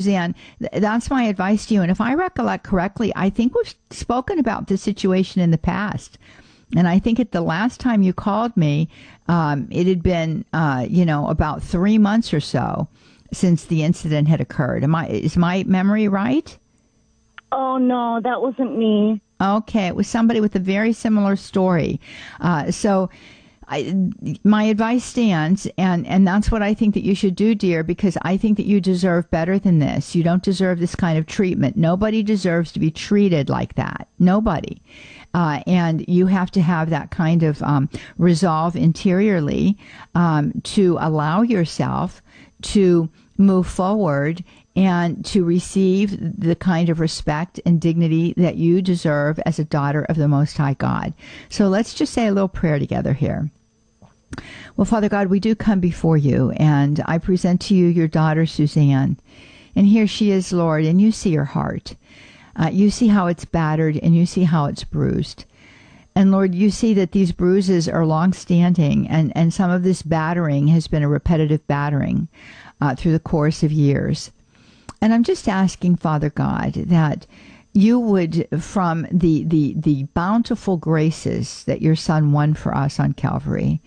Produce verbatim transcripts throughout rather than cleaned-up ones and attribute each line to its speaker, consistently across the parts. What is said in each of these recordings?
Speaker 1: Suzanne, th- that's my advice to you. And if I recollect correctly, I think we've spoken about this situation in the past. And I think at the last time you called me, um, it had been, uh, you know, about three months or so since the incident had occurred. Am I, is my memory right?
Speaker 2: Oh, no, that wasn't me.
Speaker 1: Okay, it was somebody with a very similar story. Uh, so I, my advice stands, and, and that's what I think that you should do, dear, because I think that you deserve better than this. You don't deserve this kind of treatment. Nobody deserves to be treated like that. Nobody. Uh, and you have to have that kind of um, resolve interiorly um, to allow yourself to move forward and to receive the kind of respect and dignity that you deserve as a daughter of the Most High God. So let's just say a little prayer together here. Well, Father God, we do come before you, and I present to you your daughter, Suzanne. And here she is, Lord, and you see her heart. Uh, you see how it's battered, and you see how it's bruised. And Lord, you see that these bruises are long-standing, and, and some of this battering has been a repetitive battering uh, through the course of years. And I'm just asking, Father God, that you would, from the, the, the bountiful graces that your Son won for us on Calvary,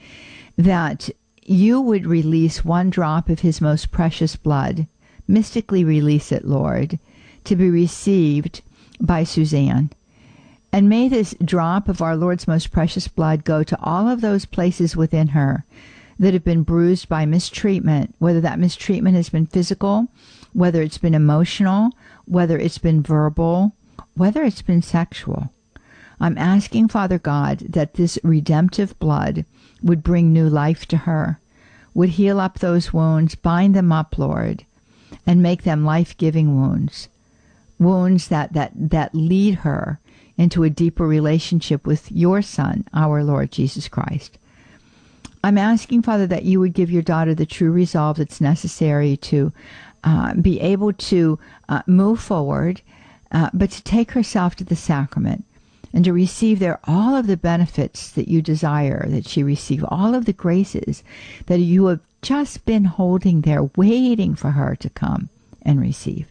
Speaker 1: that you would release one drop of his most precious blood, mystically release it, Lord, to be received by Suzanne. And may this drop of our Lord's most precious blood go to all of those places within her that have been bruised by mistreatment, whether that mistreatment has been physical, whether it's been emotional, whether it's been verbal, whether it's been sexual. I'm asking, Father God, that this redemptive blood would bring new life to her, would heal up those wounds, bind them up, Lord, and make them life-giving wounds, wounds that, that, that lead her into a deeper relationship with your Son, our Lord Jesus Christ. I'm asking, Father, that you would give your daughter the true resolve that's necessary to uh, be able to uh, move forward, uh, but to take herself to the sacrament and to receive there all of the benefits that you desire that she receive, all of the graces that you have just been holding there, waiting for her to come and receive.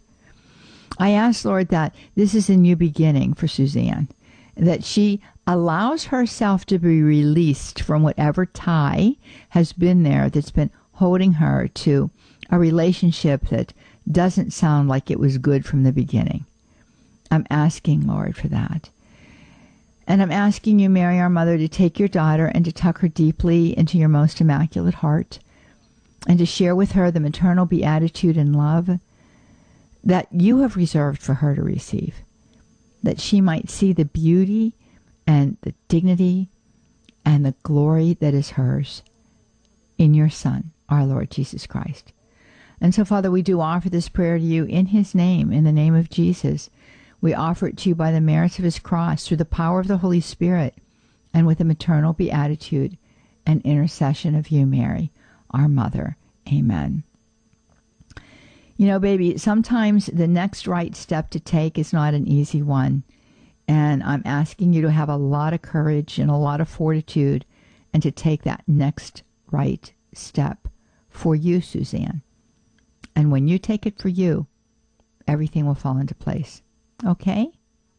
Speaker 1: I ask, Lord, that this is a new beginning for Suzanne, that she allows herself to be released from whatever tie has been there that's been holding her to a relationship that doesn't sound like it was good from the beginning. I'm asking, Lord, for that. And I'm asking you, Mary, our mother, to take your daughter and to tuck her deeply into your most immaculate heart and to share with her the maternal beatitude and love that you have reserved for her to receive, that she might see the beauty and the dignity and the glory that is hers in your Son, our Lord Jesus Christ. And so, Father, we do offer this prayer to you in his name, in the name of Jesus. We offer it to you by the merits of his cross, through the power of the Holy Spirit, and with the maternal beatitude and intercession of you, Mary, our mother. Amen. You know, baby, sometimes the next right step to take is not an easy one. And I'm asking you to have a lot of courage and a lot of fortitude and to take that next right step for you, Suzanne. And when you take it for you, everything will fall into place. Okay?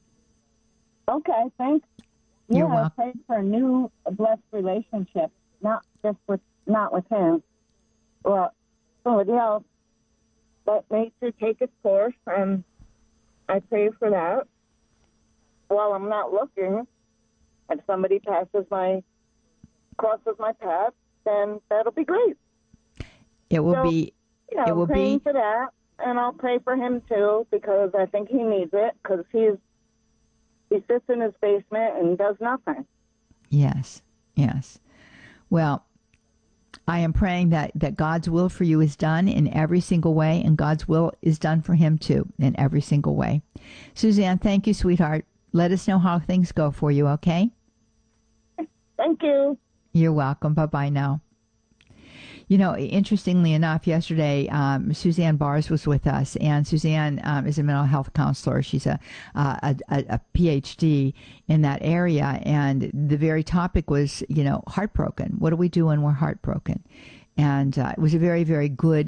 Speaker 2: Okay, thanks.
Speaker 1: You're
Speaker 2: yeah,
Speaker 1: welcome.
Speaker 2: I prayed for a new blessed relationship, not just with, not with him, or somebody else. Let nature take its course, and I pray for that. While I'm not looking, if somebody passes my, crosses my path, then that'll be great.
Speaker 1: It will
Speaker 2: so,
Speaker 1: be,
Speaker 2: you know,
Speaker 1: it will
Speaker 2: praying
Speaker 1: be.
Speaker 2: for that, and I'll pray for him too, because I think he needs it, because he's, he sits in his basement and does nothing.
Speaker 1: Yes, yes. Well, I am praying that, that God's will for you is done in every single way, and God's will is done for him too in every single way. Suzanne, thank you, sweetheart. Let us know how things go for you, okay?
Speaker 2: Thank you.
Speaker 1: You're welcome. Bye-bye now. You know, interestingly enough, yesterday, um, Suzanne Bars was with us, and Suzanne um, is a mental health counselor. She's a, uh, a, a, a P H D in that area, and the very topic was, you know, heartbroken. What do we do when we're heartbroken? And uh, it was a very, very good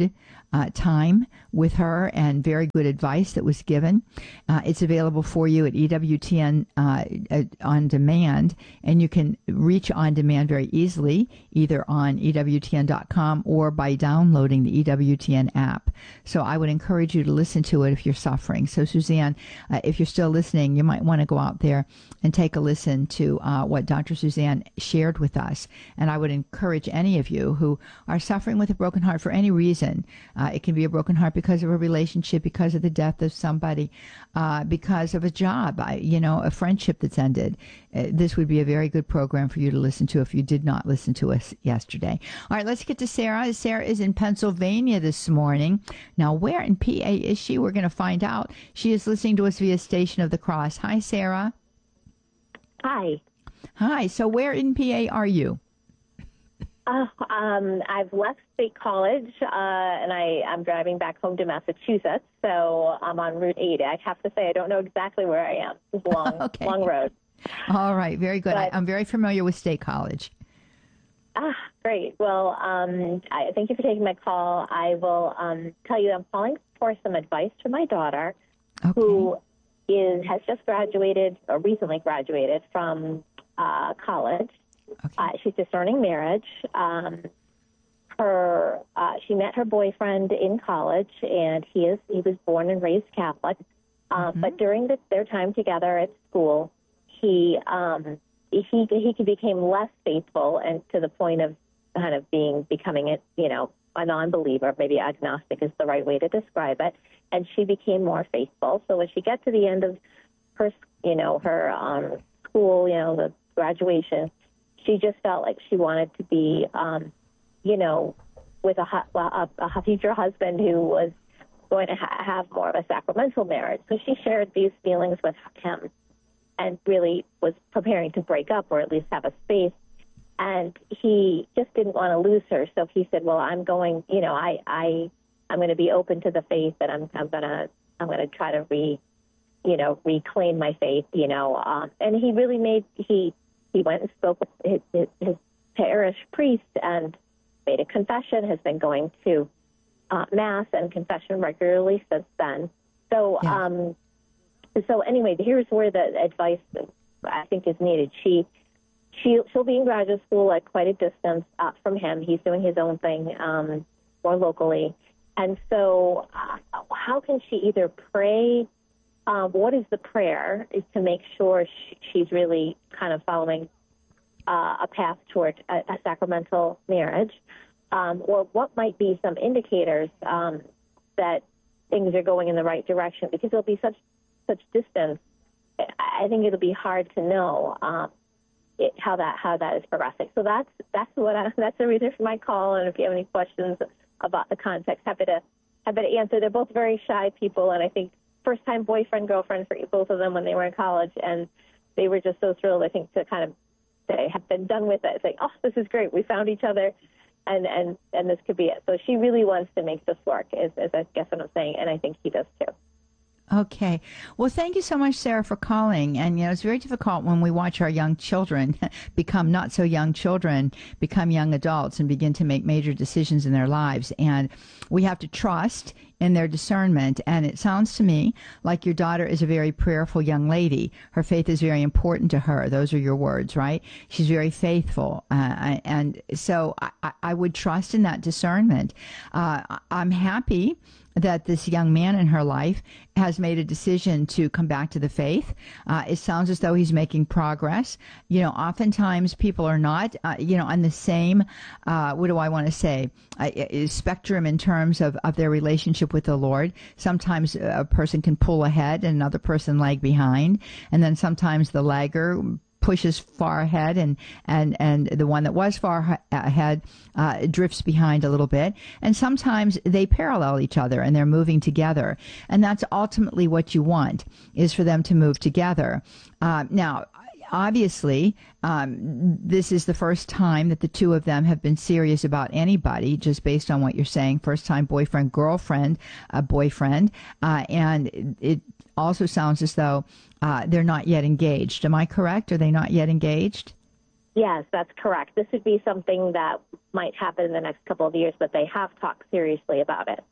Speaker 1: uh, time with her and very good advice that was given. Uh, it's available for you at E W T N uh, On Demand, and you can reach On Demand very easily, either on E W T N dot com or by downloading the E W T N app. So I would encourage you to listen to it if you're suffering. So Suzanne, uh, if you're still listening, you might want to go out there and take a listen to uh, what Doctor Suzanne shared with us. And I would encourage any of you who are suffering with a broken heart for any reason. Uh, it can be a broken heart because of a relationship, because of the death of somebody, uh, because of a job, I, you know, a friendship that's ended. Uh, this would be a very good program for you to listen to if you did not listen to us yesterday. All right, let's get to Sarah. Sarah is in Pennsylvania this morning. Now, where in P A is she? We're going to find out. She is listening to us via Station of the Cross. Hi, Sarah.
Speaker 3: Hi.
Speaker 1: Hi. So where in P A are you?
Speaker 3: Uh, um, I've left State College, uh, and I, I'm driving back home to Massachusetts, so I'm on Route eight. I have to say I don't know exactly where I am. It's a long,
Speaker 1: okay.
Speaker 3: long road.
Speaker 1: All right. Very good.
Speaker 3: But,
Speaker 1: I, I'm very familiar with State College.
Speaker 3: Ah, great. Well, um, I, thank you for taking my call. I will um, tell you I'm calling for some advice for my daughter,
Speaker 1: Okay.
Speaker 3: who is has just graduated, or recently graduated from uh, college.
Speaker 1: Okay.
Speaker 3: Uh, she's discerning marriage. Um, her uh, she met her boyfriend in college, and he is he was born and raised Catholic. Uh,
Speaker 1: Mhm.
Speaker 3: But during the, their time together at school, he um, he he became less faithful, and to the point of kind of being becoming a you know a non-believer. Maybe agnostic is the right way to describe it. And she became more faithful. So when she got to the end of her you know her um, school, you know the graduation, she just felt like she wanted to be, um, you know, with a, hu- a, a future husband who was going to ha- have more of a sacramental marriage. So she shared these feelings with him and really was preparing to break up, or at least have a space. And he just didn't want to lose her. So he said, well, I'm going, you know, I, I, I'm going to be open to the faith, and I'm, I'm going to, I'm going to try to re, you know, reclaim my faith, you know. Um, and he really made, he, He went and spoke with his, his, his parish priest and made a confession, has been going to uh, Mass and confession regularly since then. So,
Speaker 1: Yes.
Speaker 3: um, so anyway, here's where the advice I think is needed. She, she, she'll be in graduate school at quite a distance uh, from him. He's doing his own thing um, more locally. And so uh, how can she either pray? Um, what is the prayer is to make sure she, she's really kind of following uh, a path toward a, a sacramental marriage, um, or what might be some indicators um, that things are going in the right direction? Because there'll be such such distance. I think it'll be hard to know um, it, how that how that is progressing. So that's that's what I, that's the reason for my call. And if you have any questions about the context, happy to happy to answer. They're both very shy people, and I think first-time boyfriend, girlfriend for both of them when they were in college, and they were just so thrilled, I think, to kind of say, have been done with it. Say, oh, this is great. We found each other, and, and, and this could be it. So she really wants to make this work, is, is I guess what I'm saying, and I think he does too.
Speaker 1: Okay. Well, thank you so much, Sarah, for calling. And, you know, it's very difficult when we watch our young children become not so young children, become young adults and begin to make major decisions in their lives. And we have to trust in their discernment. And it sounds to me like your daughter is a very prayerful young lady. Her faith is very important to her. Those are your words, right? She's very faithful. Uh, and so I, I would trust in that discernment. Uh, I'm happy that this young man in her life has made a decision to come back to the faith. Uh, it sounds as though he's making progress. You know, oftentimes people are not, uh, you know, on the same, uh, what do I want to say, uh, spectrum in terms of, of their relationship with the Lord. Sometimes a person can pull ahead and another person lag behind. And then sometimes the lagger pushes far ahead, and, and, and the one that was far ahead uh, drifts behind a little bit. And sometimes they parallel each other and they're moving together. And that's ultimately what you want, is for them to move together. Uh, now, obviously, um, this is the first time that the two of them have been serious about anybody, just based on what you're saying. First time boyfriend, girlfriend, uh, boyfriend. Uh, and it, it also sounds as though uh, they're not yet engaged. Am I correct? Are they not yet engaged?
Speaker 3: Yes, that's correct. This would be something that might happen in the next couple of years, but they have talked seriously about it.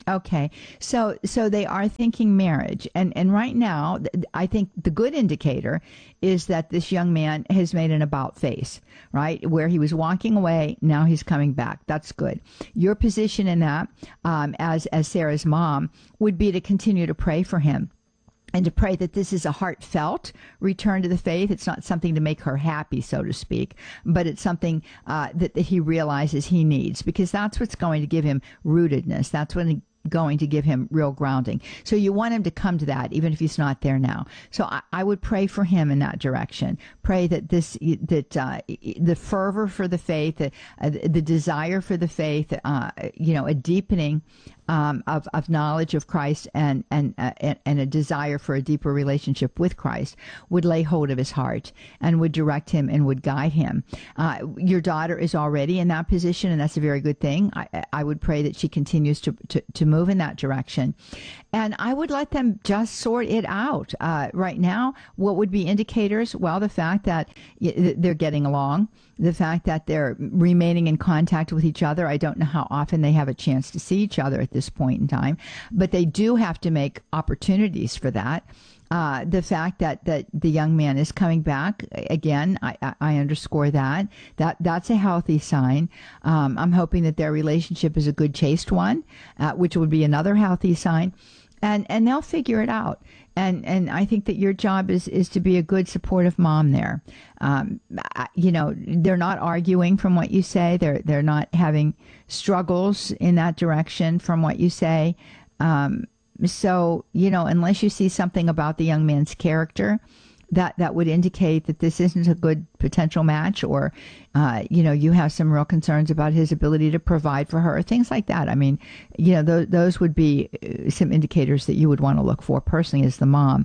Speaker 1: Okay, so so they are thinking marriage, and and right now, th- I think the good indicator is that this young man has made an about face, right? Where he was walking away, now he's coming back. That's good. Your position in that, um, as as Sarah's mom, would be to continue to pray for him. And to pray that this is a heartfelt return to the faith. It's not something to make her happy, so to speak, but it's something uh, that, that he realizes he needs, because that's what's going to give him rootedness. That's what going to give him real grounding. So you want him to come to that, even if he's not there now. So I, I would pray for him in that direction. Pray that this, that uh, the fervor for the faith, uh, the desire for the faith, uh, you know, a deepening um, of, of knowledge of Christ and and, uh, and and a desire for a deeper relationship with Christ would lay hold of his heart and would direct him and would guide him. Uh, your daughter is already in that position, and that's a very good thing. I, I would pray that she continues to, to, to move in that direction. And I would let them just sort it out. Uh, right now, what would be indicators? Well, the fact that they're getting along, the fact that they're remaining in contact with each other. I don't know how often they have a chance to see each other at this point in time, but they do have to make opportunities for that. Uh, the fact that, that the young man is coming back, again, I, I underscore that. That that's a healthy sign. Um, I'm hoping that their relationship is a good, chaste one, uh, which would be another healthy sign. And and they'll figure it out. And and I think that your job is, is to be a good, supportive mom there. Um, you know, they're not arguing from what you say. They're they're not having struggles in that direction from what you say. Um, so, you know, unless you see something about the young man's character that, that would indicate that this isn't a good potential match, or, uh, you know, you have some real concerns about his ability to provide for her, things like that. I mean, you know, th- those would be some indicators that you would want to look for personally as the mom.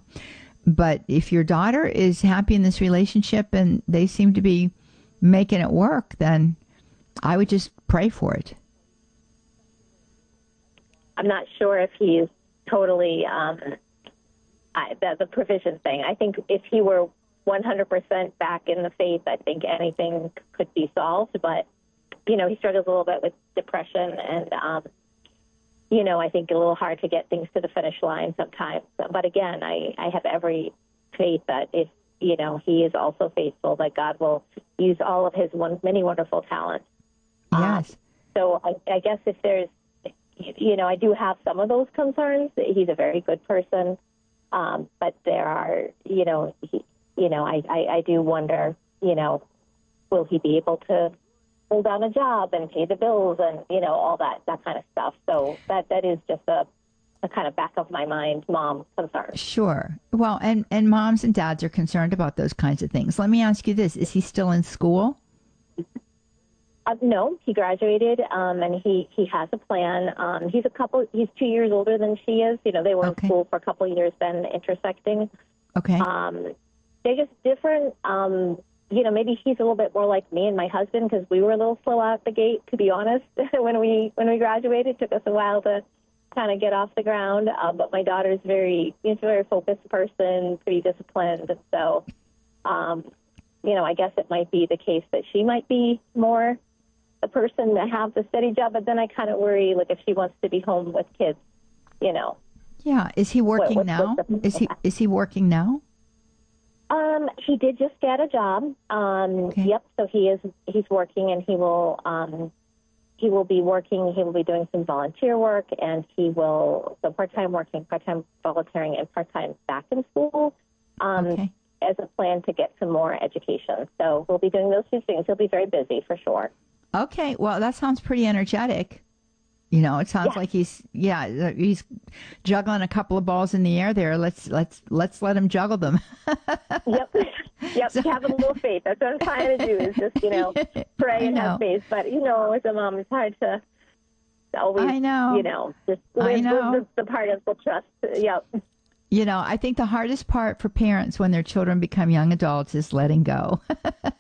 Speaker 1: But if your daughter is happy in this relationship and they seem to be making it work, then I would just pray for it.
Speaker 3: I'm not sure if he's totally um, I, the, the provision thing. I think if he were one hundred percent back in the faith, I think anything could be solved. But, you know, he struggles a little bit with depression and, um, you know, I think a little hard to get things to the finish line sometimes. But again, I, I have every faith that if, you know, he is also faithful, that God will use all of his one, many wonderful talents.
Speaker 1: Yes.
Speaker 3: Um, so I, I guess if there's, you know, I do have some of those concerns. He's a very good person. Um, but there are, you know, he, you know, I, I, I do wonder, you know, will he be able to hold down a job and pay the bills and, you know, all that, that kind of stuff. So that, that is just a, a kind of back of my mind mom concern.
Speaker 1: Sure. Well, and, and moms and dads are concerned about those kinds of things. Let me ask you this. Is he still in school?
Speaker 3: Uh, no, he graduated, um, and he, he has a plan. Um, he's a couple, he's two years older than she is. You know, they were
Speaker 1: Okay.
Speaker 3: in school for a couple of years, then intersecting.
Speaker 1: Okay.
Speaker 3: Um, they're just different. Um, you know, maybe he's a little bit more like me and my husband, because we were a little slow out the gate, to be honest. when we when we graduated, it took us a while to kind of get off the ground. Uh, but my daughter's very, she's a very focused person, pretty disciplined. And so, um, you know, I guess it might be the case that she might be more the person to have the steady job. But then I kind of worry, like, if she wants to be home with kids, you know.
Speaker 1: Yeah. Is he working
Speaker 3: what,
Speaker 1: now?
Speaker 3: the,
Speaker 1: Is he is he working now?
Speaker 3: Um, he did just get a job. Um,
Speaker 1: Okay.
Speaker 3: Yep. So he is. He's working, and he will. Um, he will be working. He will be doing some volunteer work, and he will so part-time working, part-time volunteering, and part-time back in school. Um,
Speaker 1: Okay.
Speaker 3: As a plan to get some more education. So we'll be doing those two things. He'll be very busy for sure.
Speaker 1: Okay. Well, that sounds pretty energetic. You know, it sounds
Speaker 3: Yeah.
Speaker 1: like he's yeah he's juggling a couple of balls in the air there. Let's let's let's let him juggle them.
Speaker 3: Yep. Yep.
Speaker 1: So-
Speaker 3: Have a little faith. That's what I'm trying to do is just, you know, pray
Speaker 1: I
Speaker 3: and
Speaker 1: know.
Speaker 3: have faith. But, you know, as a mom, it's hard to always,
Speaker 1: I know.
Speaker 3: you know, just
Speaker 1: I
Speaker 3: live,
Speaker 1: know.
Speaker 3: live the, the part of the trust. Yep.
Speaker 1: You know, I think the hardest part for parents when their children become young adults is letting go.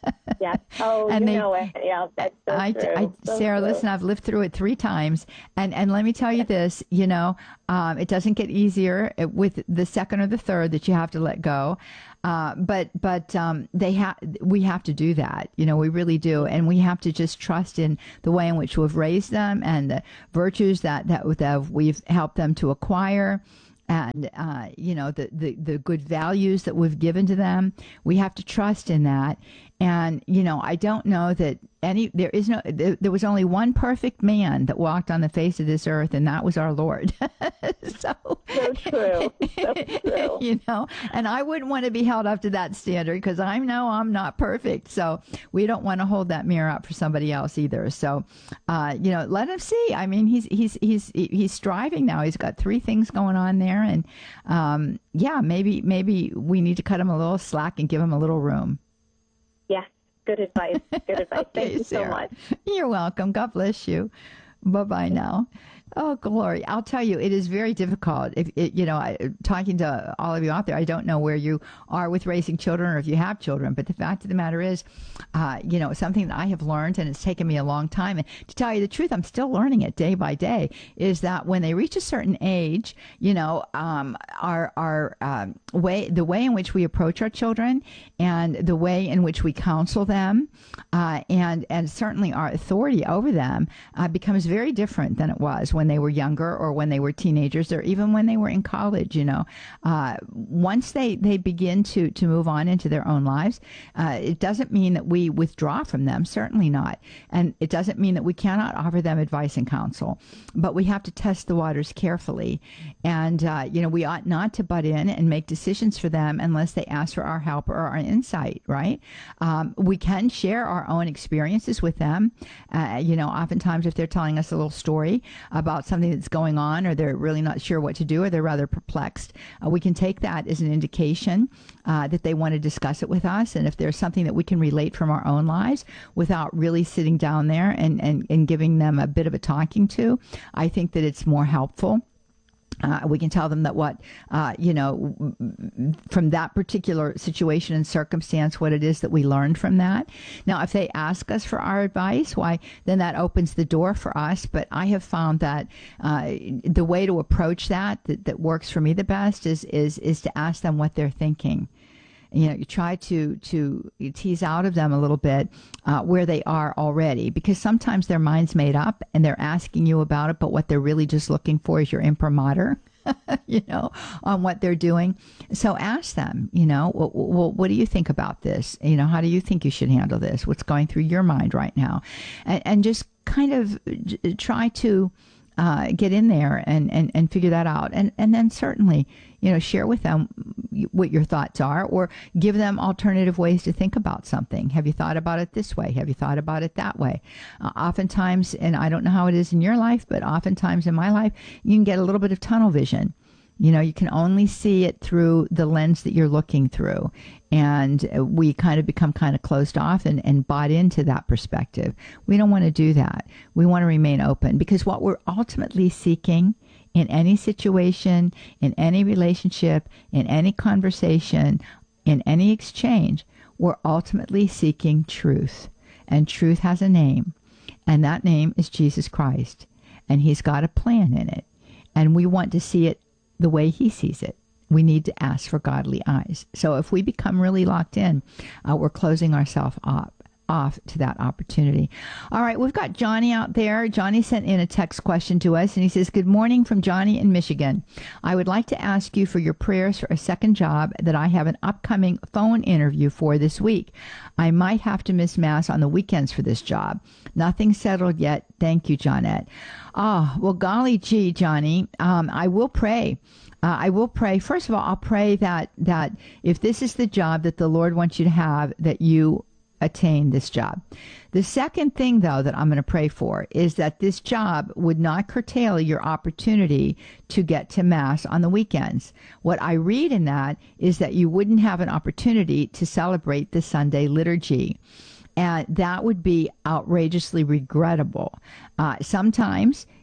Speaker 3: Yeah. Oh,
Speaker 1: And
Speaker 3: you
Speaker 1: they-
Speaker 3: know it. Yeah, that's so
Speaker 1: I,
Speaker 3: true.
Speaker 1: I,
Speaker 3: So
Speaker 1: Sarah,
Speaker 3: true.
Speaker 1: listen, I've lived through it three times, and and let me tell you this, you know, um, it doesn't get easier with the second or the third that you have to let go, uh, but but um, they have we have to do that, you know, we really do, and we have to just trust in the way in which we've raised them and the virtues that that, that we've helped them to acquire. And, uh, you know, the, the, the good values that we've given to them, we have to trust in that. And, you know, I don't know that any, there is no, there, there was only one perfect man that walked on the face of this earth, and that was our Lord. so,
Speaker 3: So true. So true.
Speaker 1: you know, and I wouldn't want to be held up to that standard because I know I'm not perfect. So we don't want to hold that mirror up for somebody else either. So, uh, you know, let him see. I mean, he's, he's, he's, he's striving now. He's got three things going on there. And, um, yeah, maybe, maybe we need to cut him a little slack and give him a little room.
Speaker 3: Yes. Good advice. Good advice.
Speaker 1: Okay,
Speaker 3: Thank you
Speaker 1: Sarah.
Speaker 3: so much.
Speaker 1: You're welcome. God bless you. Bye-bye now. Oh, glory. I'll tell you, it is very difficult. If it, you know, I, talking to all of you out there, I don't know where you are with raising children or if you have children, but the fact of the matter is, uh, you know, something that I have learned, and it's taken me a long time, and to tell you the truth, I'm still learning it day by day, is that when they reach a certain age, you know, um, our, our um, way, the way in which we approach our children and the way in which we counsel them, uh, and, and certainly our authority over them uh, becomes very different than it was when they were younger or when they were teenagers or even when they were in college. You know, uh, once they, they begin to, to move on into their own lives, uh, it doesn't mean that we withdraw from them, certainly not. And it doesn't mean that we cannot offer them advice and counsel, but we have to test the waters carefully. And, uh, you know, we ought not to butt in and make decisions for them unless they ask for our help or our insight, right? Um, we can share our own experiences with them. Uh, you know, oftentimes if they're telling us a little story about something that's going on, or they're really not sure what to do, or they're rather perplexed, uh, we can take that as an indication uh, that they want to discuss it with us. And if there's something that we can relate from our own lives without really sitting down there and, and, and giving them a bit of a talking to, I think that it's more helpful. Uh, we can tell them that what, uh, you know, from that particular situation and circumstance, what it is that we learned from that. Now, if they ask us for our advice, why, then that opens the door for us. But I have found that uh, the way to approach that, that, that works for me the best is, is, is to ask them what they're thinking. You know, you try to to tease out of them a little bit uh, where they are already, because sometimes their mind's made up and they're asking you about it, but what they're really just looking for is your imprimatur, you know, on what they're doing. So ask them, you know, well, well, what do you think about this? You know, how do you think you should handle this? What's going through your mind right now? And, and just kind of j- try to uh, get in there and, and, and figure that out. And, and then certainly, you know, share with them what your thoughts are, or give them alternative ways to think about something. Have you thought about it this way? Have you thought about it that way? Uh, oftentimes, and I don't know how it is in your life, but oftentimes in my life, you can get a little bit of tunnel vision. You know, you can only see it through the lens that you're looking through. And we kind of become kind of closed off and, and bought into that perspective. We don't want to do that. We want to remain open, because what we're ultimately seeking in any situation, in any relationship, in any conversation, in any exchange, we're ultimately seeking truth. And truth has a name, and that name is Jesus Christ. And he's got a plan in it. And we want to see it the way he sees it. We need to ask for godly eyes. So if we become really locked in, uh, we're closing ourselves up. off to that opportunity. All right, we've got Johnny out there. Johnny sent in a text question to us, and he says, "Good morning from Johnny in Michigan. I would like to ask you for your prayers for a second job that I have an upcoming phone interview for this week. I might have to miss Mass on the weekends for this job. Nothing settled yet. Thank you, Johnette." Oh, well, golly gee, Johnny, um, I will pray. Uh, I will pray. First of all, I'll pray that, that if this is the job that the Lord wants you to have, that you attain this job. The second thing, though, that I'm going to pray for is that this job would not curtail your opportunity to get to Mass on the weekends. What I read in that is that you wouldn't have an opportunity to celebrate the Sunday liturgy. And that would be outrageously regrettable. Uh, sometimes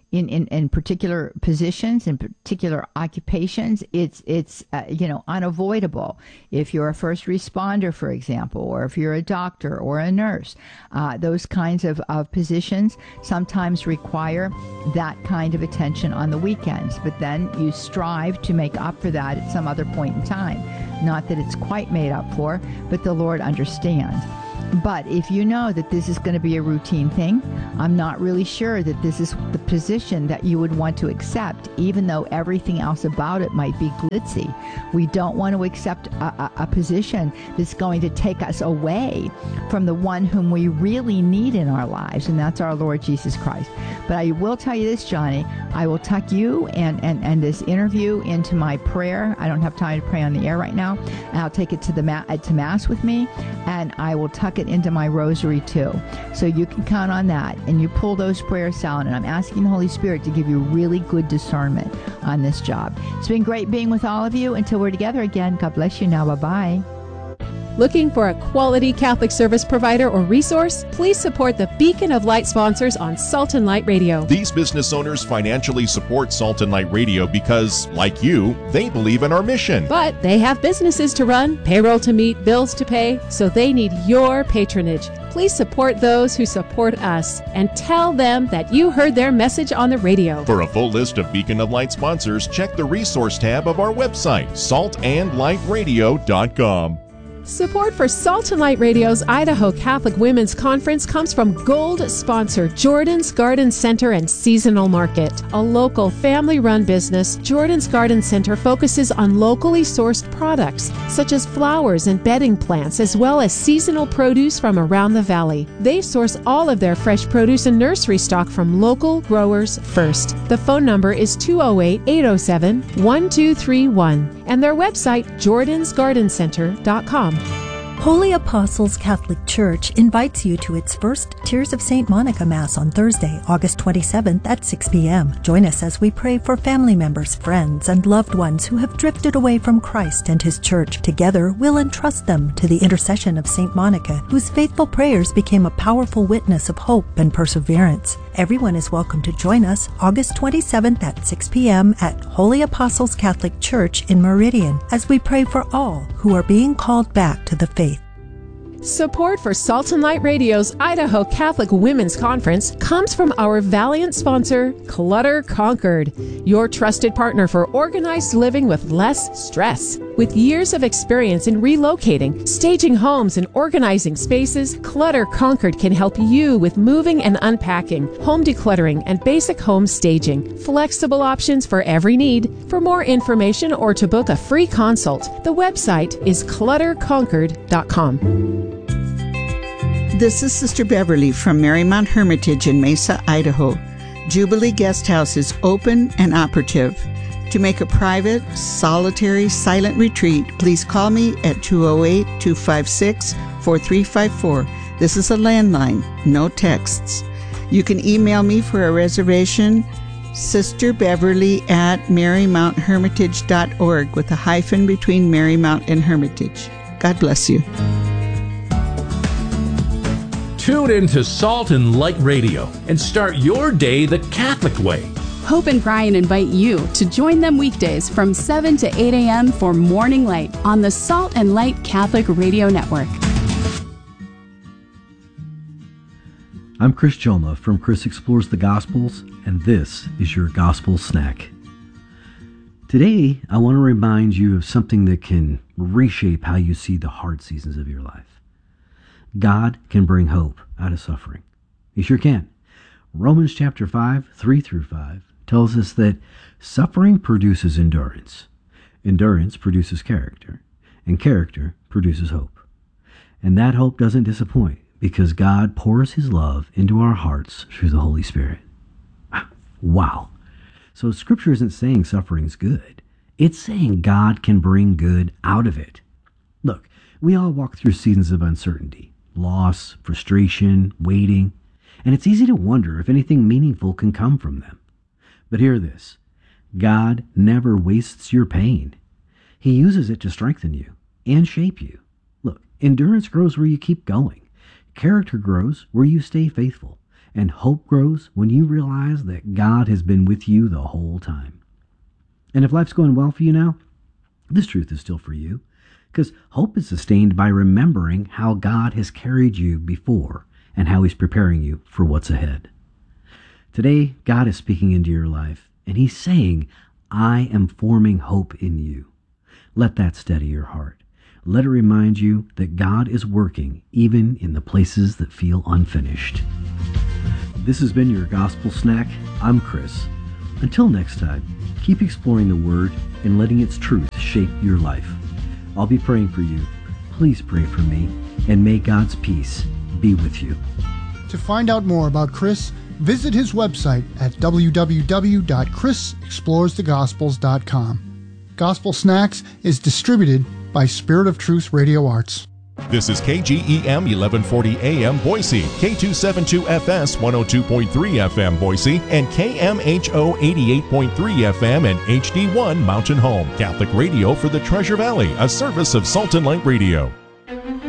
Speaker 1: in, in, in particular positions, in particular occupations, it's, it's uh, you know, unavoidable. If you're a first responder, for example, or if you're a doctor or a nurse, uh, those kinds of, of positions sometimes require that kind of attention on the weekends. But then you strive to make up for that at some other point in time. Not that it's quite made up for, but the Lord understands. But if you know that this is going to be a routine thing, I'm not really sure that this is the position that you would want to accept, even though everything else about it might be glitzy. We don't want to accept a, a, a position that's going to take us away from the one whom we really need in our lives, and that's our Lord Jesus Christ. But I will tell you this, Johnny, I will tuck you and, and, and this interview into my prayer. I don't have time to pray on the air right now. And I'll take it to the ma- to Mass with me, and I will tuck it into my rosary too. So you can count on that, and you pull those prayers out, and I'm asking the Holy Spirit to give you really good discernment on this job. It's been great being with all of you. Until we're together again, God bless you now. Bye-bye.
Speaker 4: Looking for a quality Catholic service provider or resource? Please support the Beacon of Light sponsors on Salt and Light Radio.
Speaker 5: These business owners financially support Salt and Light Radio because, like you, they believe in our mission.
Speaker 4: But they have businesses to run, payroll to meet, bills to pay, so they need your patronage. Please support those who support us and tell them that you heard their message on the radio.
Speaker 5: For a full list of Beacon of Light sponsors, check the resource tab of our website, salt and light radio dot com.
Speaker 4: Support for Salt and Light Radio's Idaho Catholic Women's Conference comes from Gold sponsor Jordan's Garden Center and Seasonal Market. A local family-run business, Jordan's Garden Center focuses on locally sourced products such as flowers and bedding plants, as well as seasonal produce from around the valley. They source all of their fresh produce and nursery stock from local growers first. The phone number is two oh eight, eight oh seven, one two three one and their website, jordans garden center dot com.
Speaker 6: Holy Apostles Catholic Church invites you to its first Tears of Saint Monica Mass on Thursday, August twenty-seventh at six p.m. Join us as we pray for family members, friends, and loved ones who have drifted away from Christ and His Church. Together, we'll entrust them to the intercession of Saint Monica, whose faithful prayers became a powerful witness of hope and perseverance. Everyone is welcome to join us August twenty-seventh at six p.m. at Holy Apostles Catholic Church in Meridian as we pray for all who are being called back to the faith.
Speaker 4: Support for Salt and Light Radio's Idaho Catholic Women's Conference comes from our valiant sponsor, Clutter Conquered, your trusted partner for organized living with less stress. With years of experience in relocating, staging homes, and organizing spaces, Clutter Conquered can help you with moving and unpacking, home decluttering, and basic home staging. Flexible options for every need. For more information or to book a free consult, the website is clutter conquered dot com.
Speaker 7: This is Sister Beverly from Marymount Hermitage in Mesa, Idaho. Jubilee Guest House is open and operative. To make a private, solitary, silent retreat, please call me at two oh eight, two five six, four three five four. This is a landline, no texts. You can email me for a reservation, Sister Beverly at marymount hermitage dot org with a hyphen between Marymount and Hermitage. God bless you.
Speaker 8: Tune in to Salt and Light Radio and start your day the Catholic way.
Speaker 9: Hope and Brian invite you to join them weekdays from seven to eight a.m. for Morning Light on the Salt and Light Catholic Radio Network.
Speaker 10: I'm Chris Joma from Chris Explores the Gospels, and this is your Gospel Snack. Today, I want to remind you of something that can reshape how you see the hard seasons of your life. God can bring hope out of suffering. He sure can. Romans chapter five, three through five tells us that suffering produces endurance. Endurance produces character, and character produces hope. And that hope doesn't disappoint because God pours His love into our hearts through the Holy Spirit. Wow. So Scripture isn't saying suffering's good. It's saying God can bring good out of it. Look, we all walk through seasons of uncertainty. Loss, frustration, waiting, and it's easy to wonder if anything meaningful can come from them. But hear this, God never wastes your pain. He uses it to strengthen you and shape you. Look, endurance grows where you keep going. Character grows where you stay faithful. And hope grows when you realize that God has been with you the whole time. And if life's going well for you now, this truth is still for you, because hope is sustained by remembering how God has carried you before and how He's preparing you for what's ahead. Today, God is speaking into your life, and He's saying, I am forming hope in you. Let that steady your heart. Let it remind you that God is working even in the places that feel unfinished. This has been your Gospel Snack. I'm Chris. Until next time, keep exploring the Word and letting its truth shape your life. I'll be praying for you. Please pray for me, and may God's peace be with you.
Speaker 11: To find out more about Chris, visit his website at w w w dot chris explores the gospels dot com. Gospel Snacks is distributed by Spirit of Truth Radio Arts.
Speaker 5: This is K G E M eleven forty A M Boise, K two seventy-two F S one oh two point three F M Boise, and K M H O eighty-eight point three F M and H D one Mountain Home. Catholic radio for the Treasure Valley, a service of Salt and Light Radio.